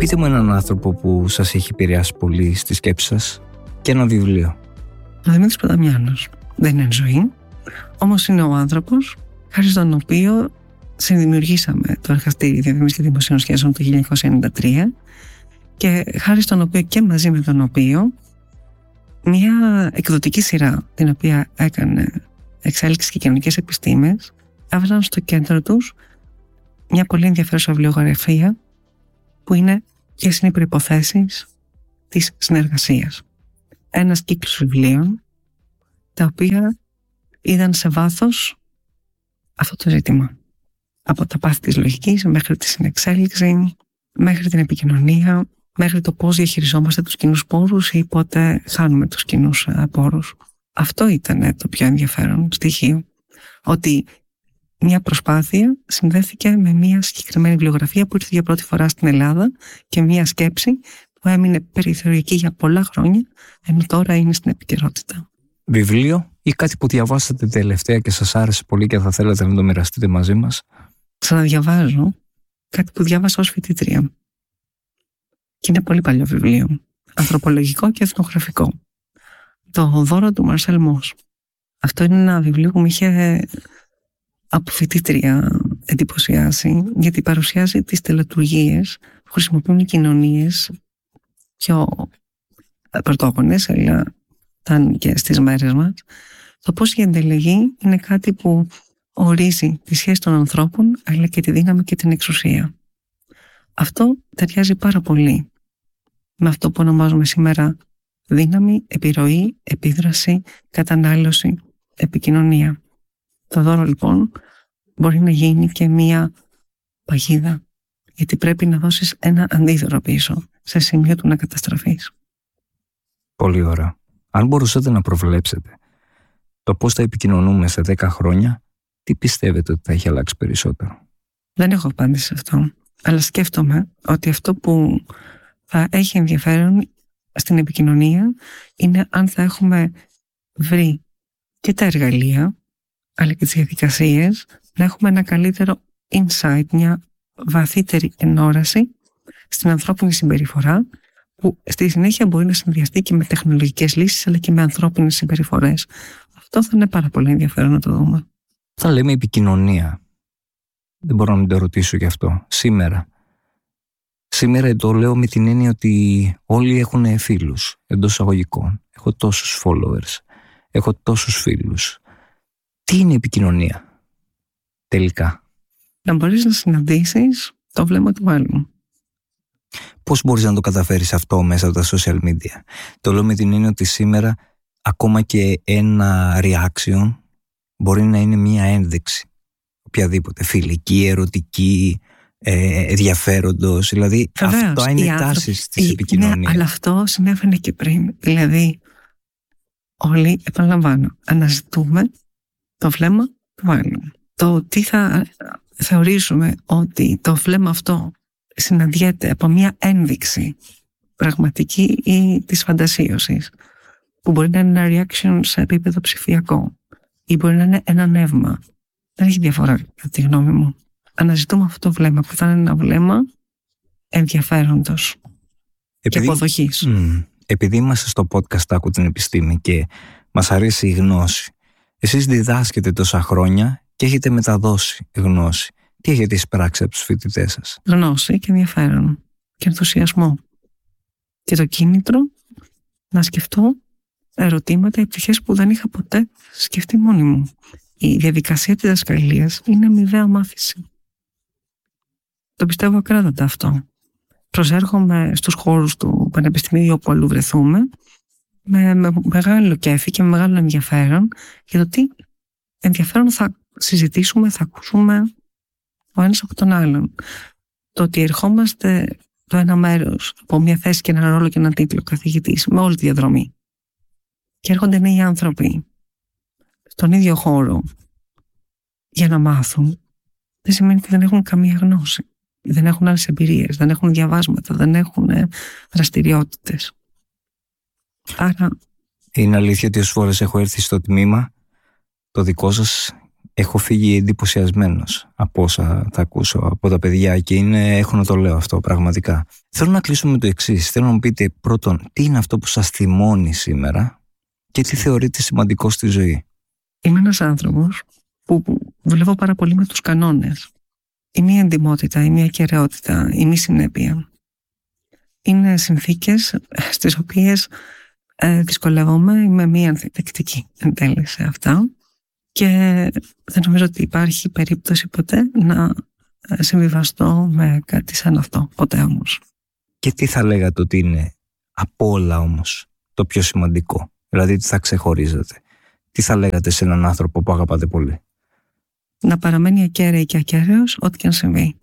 Πείτε μου έναν άνθρωπο που σας έχει επηρεάσει πολύ στη σκέψη σας και ένα βιβλίο. Ο Δημήτρης Ποταμιάνος δεν είναι εν ζωή, όμως είναι ο άνθρωπος χάρη στον οποίο συνδημιουργήσαμε το Εργαστήριο Διαφήμισης και Δημοσίων Σχέσεων το 1993 και χάρη στον οποίο και μαζί με τον οποίο μια εκδοτική σειρά την οποία έκανε Εξέλιξη και Κοινωνικές Επιστήμες έβαζαν στο κέντρο τους μια πολύ ενδιαφέρουσα βιβλιογραφία που είναι ποιες είναι οι προϋποθέσεις της συνεργασίας. Ένας κύκλος βιβλίων τα οποία είδαν σε βάθος αυτό το ζήτημα. Από τα πάθη της λογικής μέχρι τη συνεξέλιξη, μέχρι την επικοινωνία, μέχρι το πώς διαχειριζόμαστε τους κοινούς πόρους ή πότε χάνουμε τους κοινούς πόρους. Αυτό ήταν το πιο ενδιαφέρον στοιχείο. Ότι μια προσπάθεια συνδέθηκε με μια συγκεκριμένη βιβλιογραφία που ήρθε για πρώτη φορά στην Ελλάδα και μια σκέψη που έμεινε περιθωριακή για πολλά χρόνια, ενώ τώρα είναι στην επικαιρότητα. Βιβλίο ή κάτι που διαβάσατε τελευταία και σας άρεσε πολύ και θα θέλατε να το μοιραστείτε μαζί μας? Ξαναδιαβάζω κάτι που διάβασα ως φοιτήτρια. Και είναι πολύ παλιό βιβλίο. Ανθρωπολογικό και εθνογραφικό. Το δώρο του Μαρσέλ Μος. Αυτό είναι ένα βιβλίο που με είχε από φοιτήτρια εντυπωσιάσει, γιατί παρουσιάζει τις τελετουργίες που χρησιμοποιούν οι κοινωνίες πιο πρωτόγονες, αλλά ήταν και στις μέρες μας. Το πώς η εντελεγή είναι κάτι που ορίζει τη σχέση των ανθρώπων, αλλά και τη δύναμη και την εξουσία. Αυτό ταιριάζει πάρα πολύ με αυτό που ονομάζουμε σήμερα δύναμη, επιρροή, επίδραση, κατανάλωση, επικοινωνία. Το δώρο λοιπόν μπορεί να γίνει και μία παγίδα, γιατί πρέπει να δώσεις ένα αντίδωρο πίσω, σε σημείο του να καταστραφείς. Πολύ ωραία. Αν μπορούσατε να προβλέψετε το πώς θα επικοινωνούμε σε 10 χρόνια, τι πιστεύετε ότι θα έχει αλλάξει περισσότερο? Δεν έχω απάντηση σε αυτό, αλλά σκέφτομαι ότι αυτό που θα έχει ενδιαφέρον στην επικοινωνία είναι αν θα έχουμε βρει και τα εργαλεία, αλλά και τις διαδικασίες, να έχουμε ένα καλύτερο insight, μια βαθύτερη ενόραση στην ανθρώπινη συμπεριφορά, που στη συνέχεια μπορεί να συνδυαστεί και με τεχνολογικές λύσεις, αλλά και με ανθρώπινες συμπεριφορές. Αυτό θα είναι πάρα πολύ ενδιαφέρον να το δούμε. Θα λέμε επικοινωνία. Δεν μπορώ να μην το ρωτήσω γι' αυτό. Σήμερα το λέω με την έννοια ότι όλοι έχουν φίλους, εντός εισαγωγικών. Έχω τόσους followers, έχω τόσους φίλους. Τι είναι επικοινωνία τελικά? Να μπορείς να συναντήσεις το βλέμμα του άλλου. Πώς μπορείς να το καταφέρεις αυτό μέσα από τα social media? Το λέω με την έννοια ότι σήμερα ακόμα και ένα reaction μπορεί να είναι μία ένδειξη. Οποιαδήποτε, φιλική, ερωτική, ενδιαφέροντος. Δηλαδή αυτό είναι οι τάσεις της επικοινωνίας. Ναι, αλλά αυτό συνέβαινε και πριν. Δηλαδή όλοι, επαναλαμβάνω, αναζητούμε το βλέμμα του άλλου. Το τι θα θεωρήσουμε ότι το βλέμμα αυτό συναντιέται από μια ένδειξη πραγματική ή της φαντασίωσης, που μπορεί να είναι ένα reaction σε επίπεδο ψηφιακό ή μπορεί να είναι ένα νεύμα. Δεν έχει διαφορά, κατά τη γνώμη μου. Αναζητούμε αυτό το βλέμμα που θα είναι ένα βλέμμα ενδιαφέροντος και αποδοχής. Επειδή είμαστε στο podcast «Άκου την επιστήμη» και μας αρέσει η γνώση, εσείς διδάσκετε τόσα χρόνια και έχετε μεταδώσει γνώση. Τι έχετε εισπράξει από τους φοιτητές σας? Γνώση και ενδιαφέρον και ενθουσιασμό. Και το κίνητρο να σκεφτώ ερωτήματα ή πτυχές που δεν είχα ποτέ σκεφτεί μόνη μου. Η διαδικασία της διδασκαλίας είναι αμοιβαία μάθηση. Το πιστεύω ακράδαντα αυτό. Προσέρχομαι στους χώρους του Πανεπιστημίου όπου αλλού βρεθούμε με μεγάλο κέφι και με μεγάλο ενδιαφέρον για το τι ενδιαφέρον θα συζητήσουμε, θα ακούσουμε ο ένας από τον άλλον. Το ότι ερχόμαστε το ένα μέρος από μια θέση και ένα ρόλο και ένα τίτλο καθηγητής με όλη τη διαδρομή και έρχονται νέοι άνθρωποι στον ίδιο χώρο για να μάθουν, δεν σημαίνει ότι δεν έχουν καμία γνώση. Δεν έχουν άλλες εμπειρίες, δεν έχουν διαβάσματα, δεν έχουν δραστηριότητες. Άρα... Είναι αλήθεια ότι όσες φορές έχω έρθει στο τμήμα το δικό σας Έχω φύγει εντυπωσιασμένος από όσα θα ακούσω από τα παιδιά και έχω να το λέω αυτό πραγματικά. Θέλω να κλείσουμε με το εξής. Θέλω να μου πείτε πρώτον τι είναι αυτό που σας θυμώνει σήμερα και τι θεωρείτε σημαντικό στη ζωή. Είμαι ένας άνθρωπος που δουλεύω πάρα πολύ με τους κανόνες. Η μία εντιμότητα, η μία ακεραιότητα, η μη συνέπεια. Είναι συνθήκες στις οποίες δυσκολεύομαι, είμαι μη ανθεκτική εν τέλει σε αυτά και δεν νομίζω ότι υπάρχει περίπτωση ποτέ να συμβιβαστώ με κάτι σαν αυτό, ποτέ όμως. Και τι θα λέγατε ότι είναι από όλα όμως το πιο σημαντικό, δηλαδή τι θα ξεχωρίζετε, τι θα λέγατε σε έναν άνθρωπο που αγαπάτε πολύ? Να παραμένει ακέραιη και ακέραιος ό,τι και αν συμβεί.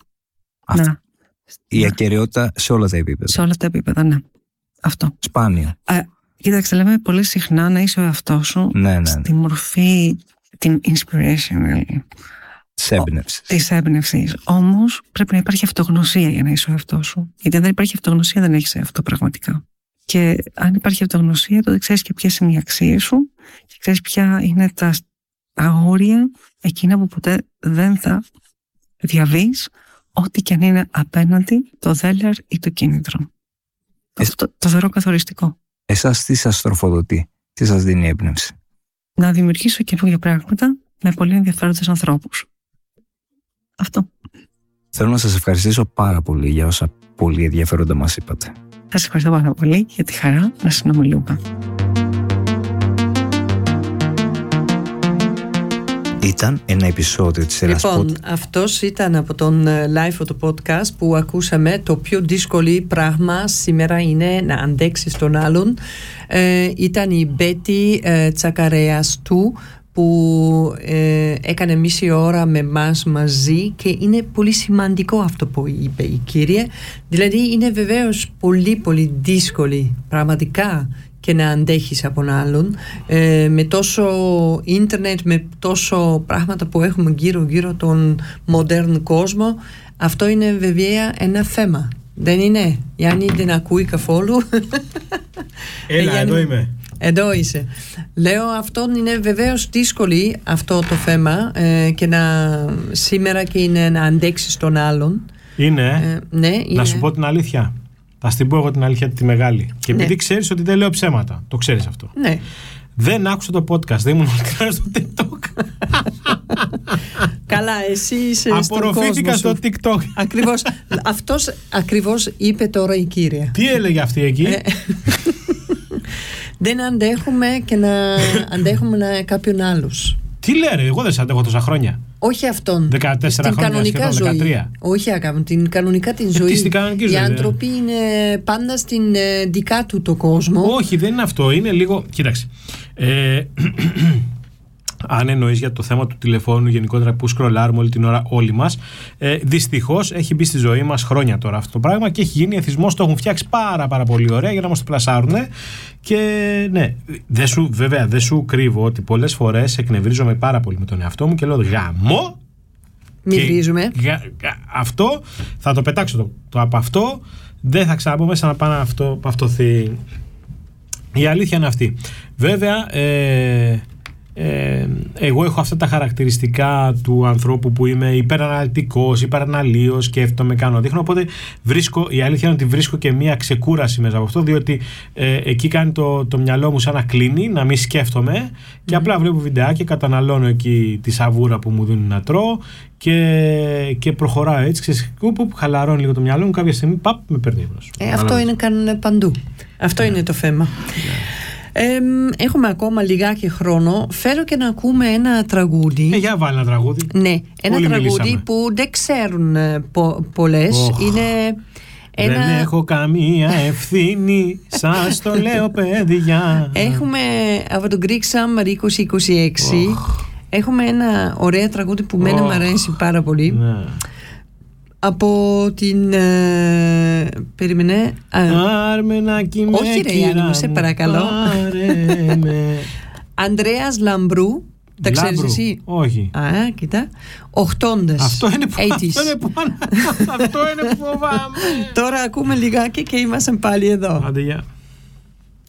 Η ακεραιότητα σε όλα τα επίπεδα. Σε όλα τα επίπεδα, ναι. Αυτό. Σπάνια. Κοίταξε, λέμε πολύ συχνά να είσαι ο εαυτός σου στη μορφή την inspirational της έμπνευσης. Όμως πρέπει να υπάρχει αυτογνωσία για να είσαι ο εαυτός σου. Γιατί αν δεν υπάρχει αυτογνωσία δεν έχεις αυτό πραγματικά. Και αν υπάρχει αυτογνωσία τότε ξέρεις και ποιες είναι οι αξίες σου και ξέρεις ποια είναι τα αγόρια εκείνα που ποτέ δεν θα διαβείς ό,τι και αν είναι απέναντι το δέλεαρ ή το κίνητρο. Αυτό το θεωρώ καθοριστικό. Εσάς τι σας τροφοδοτεί, τι σας δίνει έμπνευση? Να δημιουργήσω καινούργια πράγματα με πολύ ενδιαφέροντες ανθρώπους. Αυτό. Θέλω να σας ευχαριστήσω πάρα πολύ για όσα πολύ ενδιαφέροντα μας είπατε. Σας ευχαριστώ πάρα πολύ για τη χαρά να συνομιλούμε. Ήταν ένα επεισόδιο της Ελλάς Λοιπόν, αυτός ήταν από τον live του podcast που ακούσαμε. Το πιο δύσκολο πράγμα σήμερα είναι να αντέξεις τον άλλον. Ήταν η Μπέτη Τσακαρέαστου που έκανε μισή ώρα με μας μαζί και είναι πολύ σημαντικό αυτό που είπε η κυρία. Δηλαδή είναι βεβαίως πολύ πολύ δύσκολο πραγματικά και να αντέχεις από έναν άλλον με τόσο ίντερνετ, με τόσο πράγματα που έχουμε γύρω τον μοντέρν κόσμο. Αυτό είναι βέβαια ένα θέμα, δεν είναι? Γιάννη δεν ακούει καθόλου. Έλα, εδώ είμαι. Εδώ είσαι. Λέω αυτό είναι βεβαίως δύσκολο αυτό το θέμα και σήμερα και είναι να αντέξεις τον άλλον. Είναι. Ναι, είναι. Να σου πω την αλήθεια. Θα στην πω εγώ την αλήθεια τη μεγάλη. Και επειδή ξέρεις ότι δεν λέω ψέματα. Το ξέρεις αυτό. Ναι. Δεν άκουσα το podcast. Δεν ήμουν στο TikTok. Καλά, εσύ είσαι στον κόσμο. Απορροφήθηκα στο TikTok. Ακριβώς. Αυτός ακριβώς είπε τώρα η κυρία. Τι έλεγε αυτή εκεί? Δεν αντέχουμε και να αντέχουμε κάποιον άλλους. Τι λέει, εγώ δεν σε αντέχω τόσα χρόνια. Όχι αυτόν. 14 χρόνια, κανονικά σχεδόν 13. Ζωή. Όχι, την κανονικά την ζωή. Στην κανονική ζωή. Οι άνθρωποι είναι πάντα στην δικά του το κόσμο. Όχι, δεν είναι αυτό. Είναι λίγο. Κοίταξε. Αν εννοείς για το θέμα του τηλεφώνου γενικότερα που σκρολάρουμε όλη την ώρα όλοι μας, δυστυχώς έχει μπει στη ζωή μας χρόνια τώρα αυτό το πράγμα και έχει γίνει εθισμός, το έχουν φτιάξει πάρα πολύ ωραία για να μας το πλασάρουν. Και ναι, βέβαια δεν σου κρύβω ότι πολλές φορές εκνευρίζομαι πάρα πολύ με τον εαυτό μου και λέω γαμό. Μυρίζουμε. Αυτό θα το πετάξω από αυτό, δεν θα ξαναπώ μέσα να πάω να αυτοθεί. Η αλήθεια είναι αυτή. Βέβαια εγώ έχω αυτά τα χαρακτηριστικά του ανθρώπου που είμαι υπεραναλυτικός, υπεραναλύω, σκέφτομαι, κάνω, δείχνω. Οπότε η αλήθεια είναι ότι βρίσκω και μία ξεκούραση μέσα από αυτό, διότι εκεί κάνει το μυαλό μου σαν να κλείνει, να μην σκέφτομαι και απλά βλέπω βιντεάκια, καταναλώνω εκεί τη σαβούρα που μου δίνουν να τρώω και προχωράω έτσι. Ξέρεις, χαλαρώνει λίγο το μυαλό μου, κάποια στιγμή με παίρνει ύπνος. Αυτό είναι κάνουν παντού. Αυτό είναι το θέμα. Έχουμε ακόμα λιγάκι χρόνο. Φέρω και να ακούμε ένα τραγούδι. Για βάλει ένα τραγούδι. Ναι, ένα τραγούδι που δεν ξέρουν πολλές. Είναι δεν έχω καμία ευθύνη, σας το λέω παιδιά. Έχουμε από το Greek Summer 2026 έχουμε ένα ωραίο τραγούδι που μένα μου αρέσει πάρα πολύ. Από την περίμενε Άρμενακι με όχι ρε Γιάννη μου, σε παρακαλώ. Ανδρέας Λαμπρού. Τα ξέρεις εσύ? Όχι. Κοίτα. Οχτώντες. Αυτό είναι που φοβάμαι. Τώρα ακούμε λιγάκι και είμαστε πάλι εδώ. Άντε γεια.